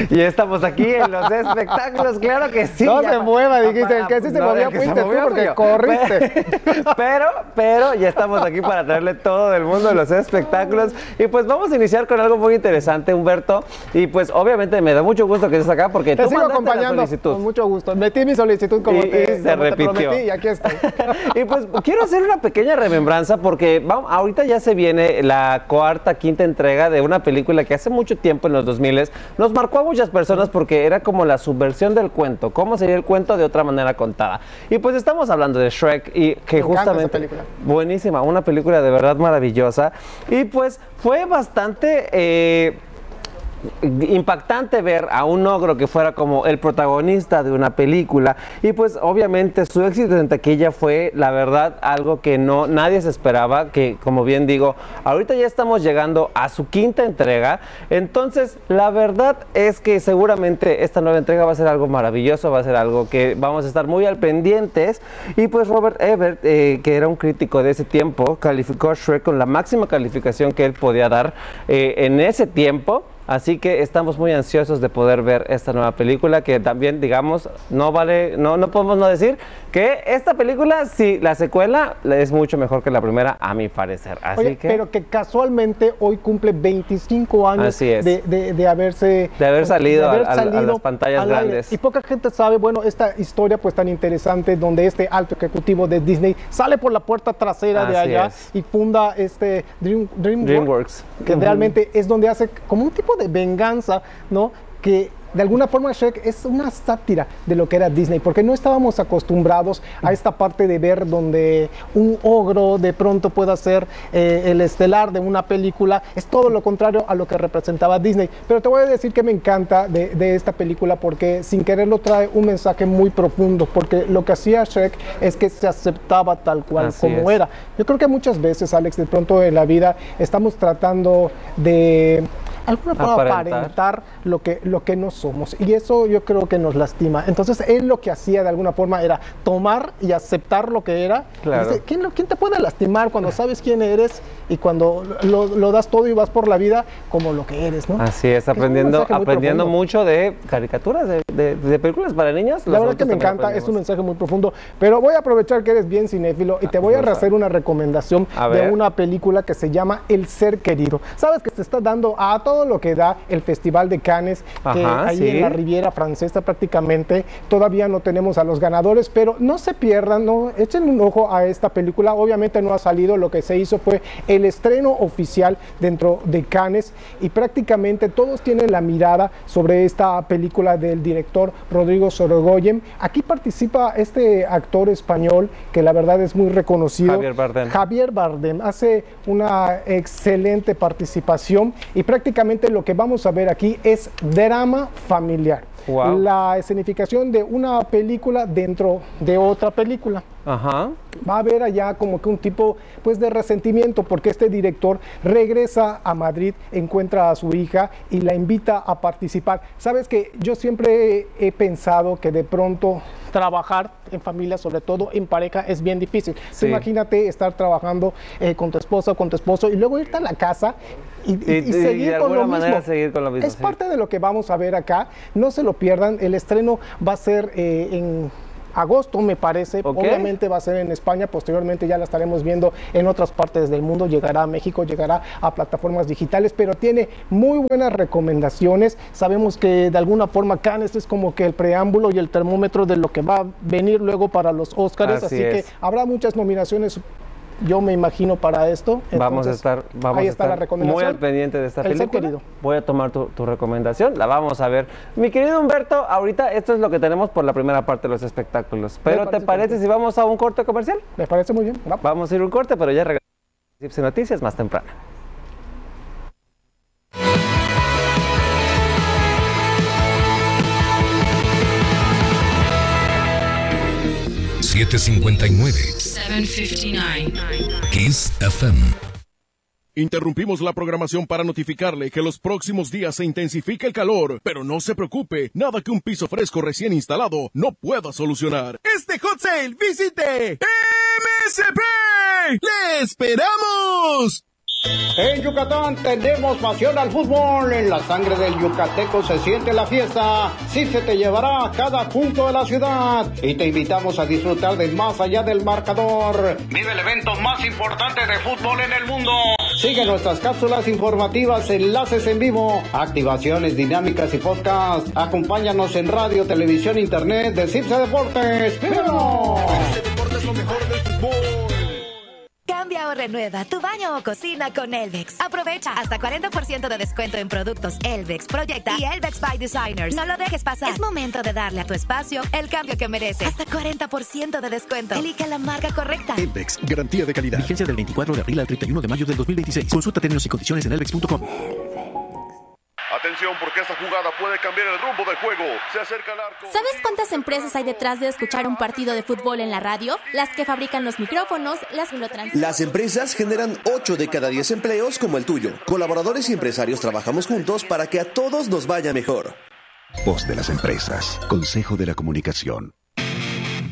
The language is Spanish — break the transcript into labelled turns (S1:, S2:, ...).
S1: Y estamos aquí en los espectáculos, claro que sí.
S2: No se mueva, dijiste, el que sí se movió fuiste tú porque corriste.
S1: Pero ya estamos aquí para traerle todo del mundo de los espectáculos. Y pues vamos a iniciar con algo muy interesante, Humberto. Y pues obviamente me da mucho gusto que estés acá porque
S2: te
S1: tú
S2: sigo
S1: mandaste
S2: acompañando
S1: la solicitud.
S2: con mucho gusto. Metí mi solicitud como
S1: se repitió.
S2: te prometí y aquí estoy.
S1: Y pues quiero hacer una pequeña remembranza porque ahorita ya se viene la quinta entrega de una película que hace mucho tiempo en los 2000 nos marcó a muchas personas porque era como la subversión del cuento, cómo sería el cuento de otra manera contada. Y pues estamos hablando de Shrek y que justamente buenísima, una película de verdad maravillosa y pues fue bastante impactante ver a un ogro que fuera como el protagonista de una película y pues obviamente su éxito en taquilla fue la verdad algo que nadie se esperaba, que como bien digo, ahorita ya estamos llegando a su quinta entrega, entonces la verdad es que seguramente esta nueva entrega va a ser algo maravilloso, va a ser algo que vamos a estar muy al pendientes y pues Robert Ebert, que era un crítico de ese tiempo, calificó a Shrek con la máxima calificación que él podía dar en ese tiempo. Así que estamos muy ansiosos de poder ver esta nueva película que también, digamos, no podemos no decir que esta película, sí, la secuela es mucho mejor que la primera, a mi parecer. Así
S2: Oye, pero que casualmente hoy cumple 25 años de haber salido a las pantallas grandes. Y poca gente sabe, bueno, esta historia pues tan interesante donde este alto ejecutivo de Disney sale por la puerta trasera de allá y funda DreamWorks, que realmente es donde hace como un tipo de venganza, ¿no? Que de alguna forma Shrek es una sátira de lo que era Disney, porque no estábamos acostumbrados a esta parte de ver donde un ogro de pronto pueda ser el estelar de una película. Es todo lo contrario a lo que representaba Disney. Pero te voy a decir que me encanta de esta película porque sin quererlo trae un mensaje muy profundo, porque lo que hacía Shrek es que se aceptaba tal cual como era. Yo creo que muchas veces, Alex, de pronto en la vida estamos tratando de alguna forma aparentar lo que no somos, y eso yo creo que nos lastima. Entonces él lo que hacía de alguna forma era tomar y aceptar lo que era.
S1: Claro.
S2: Dice, ¿quién te puede lastimar cuando sabes quién eres y cuando lo das todo y vas por la vida como lo que eres, ¿no?
S1: Así es, aprendiendo mucho de caricaturas, de películas para niños.
S2: La verdad que me encanta, es un mensaje muy profundo, pero voy a aprovechar que eres bien cinéfilo y te voy a hacer una recomendación de una película que se llama El Ser Querido. Sabes que se está dando a todo lo que da el Festival de Cannes, que ahí en la Riviera Francesa prácticamente todavía no tenemos a los ganadores, pero no se pierdan, ¿no? Echen un ojo a esta película. Obviamente no ha salido, lo que se hizo fue el estreno oficial dentro de Cannes y prácticamente todos tienen la mirada sobre esta película del director Rodrigo Sorogoyen. Aquí participa este actor español que la verdad es muy reconocido, Javier Bardem hace una excelente participación y prácticamente lo que vamos a ver aquí es drama familiar.
S1: Wow.
S2: La escenificación de una película dentro de otra película.
S1: Ajá.
S2: Va a haber allá como que un tipo pues de resentimiento porque este director regresa a Madrid, encuentra a su hija y la invita a participar. Sabes que yo siempre he pensado que de pronto trabajar en familia, sobre todo en pareja, es bien difícil. Sí. Imagínate estar trabajando con tu esposa o con tu esposo y luego irte a la casa y seguir con lo mismo. Es parte de lo que vamos a ver acá. No se lo pierdan. El estreno va a ser en agosto, me parece. Obviamente va a ser en España, posteriormente ya la estaremos viendo en otras partes del mundo, llegará a México, llegará a plataformas digitales, pero tiene muy buenas recomendaciones. Sabemos que de alguna forma Cannes es como que el preámbulo y el termómetro de lo que va a venir luego para los Óscares, así que habrá muchas nominaciones. Yo me imagino para esto. Entonces,
S1: vamos a estar
S2: la recomendación.
S1: Muy al pendiente de esta película. Voy a tomar tu recomendación, la vamos a ver. Mi querido Humberto, ahorita esto es lo que tenemos por la primera parte de los espectáculos. Pero ¿te parece si vamos a un corte comercial?
S2: Me parece muy bien.
S1: Vamos a ir a un corte, pero ya regresamos a Noticias más temprano.
S3: 759. Kiss FM.
S4: Interrumpimos la programación para notificarle que los próximos días se intensifica el calor, pero no se preocupe, nada que un piso fresco recién instalado no pueda solucionar. Este hot sale visite MSP. ¡Le esperamos!
S5: En Yucatán tenemos pasión al fútbol. En la sangre del yucateco se siente la fiesta. Sí se te llevará a cada punto de la ciudad. Y te invitamos a disfrutar de más allá del marcador. Vive el evento más importante de fútbol en el mundo. Sigue nuestras cápsulas informativas, enlaces en vivo, activaciones dinámicas y podcast. Acompáñanos en radio, televisión, internet de Cipse Deportes. ¡Vívanos! Cipse Deportes, lo mejor del fútbol.
S6: Cambia o renueva tu baño o cocina con Elvex. Aprovecha hasta 40% de descuento en productos Elvex, Proyecta y Elvex by Designers. No lo dejes pasar. Es momento de darle a tu espacio el cambio que merece. Hasta 40% de descuento. Elige la marca correcta.
S7: Elvex, garantía de calidad. Vigencia del 24 de abril al 31 de mayo del 2026. Consulta términos y condiciones en elvex.com.
S8: Atención, porque esta jugada puede cambiar el rumbo del juego. Se acerca el arco.
S9: ¿Sabes cuántas empresas hay detrás de escuchar un partido de fútbol en la radio? Las que fabrican los micrófonos, las que lo transmiten.
S10: Las empresas generan 8 de cada 10 empleos como el tuyo. Colaboradores y empresarios trabajamos juntos para que a todos nos vaya mejor.
S3: Voz de las empresas. Consejo de la Comunicación.